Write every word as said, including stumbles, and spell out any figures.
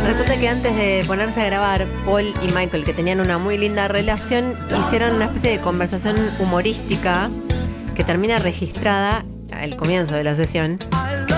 Resulta que antes de ponerse a grabar, Paul y Michael, que tenían una muy linda relación, hicieron una especie de conversación humorística que termina registrada al comienzo de la sesión.